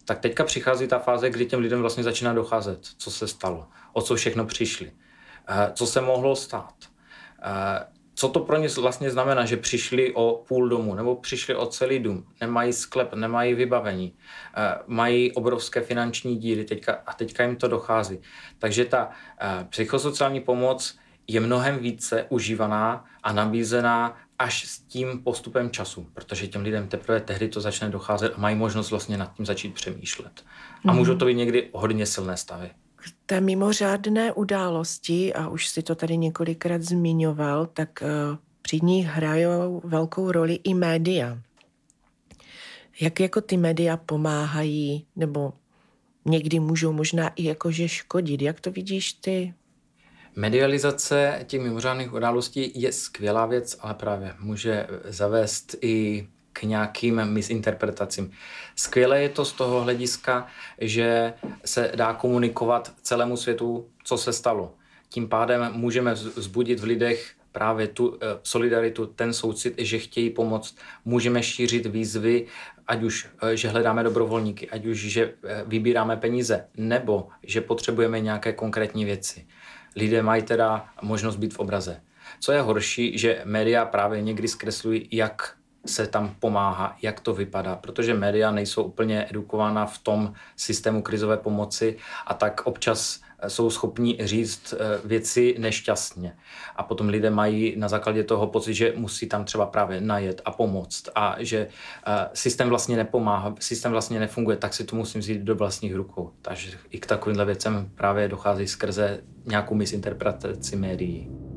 Tak teďka přichází ta fáze, kdy těm lidem vlastně začíná docházet, co se stalo, o co všechno přišli, co se mohlo stát. Co to pro ně vlastně znamená, že přišli o půl domu nebo přišli o celý dům, nemají sklep, nemají vybavení, mají obrovské finanční díry teďka jim to dochází. Takže ta psychosociální pomoc je mnohem více užívaná a nabízená až s tím postupem času, protože těm lidem teprve tehdy to začne docházet a mají možnost vlastně nad tím začít přemýšlet. A můžou to být někdy hodně silné stavy. K té mimořádné události, a už si to tady několikrát zmiňoval, tak při nich hrajou velkou roli i média. Jak jako ty média pomáhají, nebo někdy můžou možná i jakože škodit? Jak to vidíš ty? Medializace těch mimořádných událostí je skvělá věc, ale právě může zavést i k nějakým misinterpretacím. Skvělé je to z toho hlediska, že se dá komunikovat celému světu, co se stalo. Tím pádem můžeme vzbudit v lidech právě tu solidaritu, ten soucit, že chtějí pomoct. Můžeme šířit výzvy, ať už, že hledáme dobrovolníky, ať už, že vybíráme peníze, nebo že potřebujeme nějaké konkrétní věci. Lidé mají teda možnost být v obraze. Co je horší, že média právě někdy zkreslují, jak se tam pomáhá, jak to vypadá, protože média nejsou úplně edukována v tom systému krizové pomoci a tak občas jsou schopni říct věci nešťastně. A potom lidé mají na základě toho pocit, že musí tam třeba právě najet a pomoct a že systém vlastně nepomáhá, systém vlastně nefunguje, tak si to musím vzít do vlastních rukou. Takže i k takovýmhle věcem právě dochází skrze nějakou misinterpretaci médií.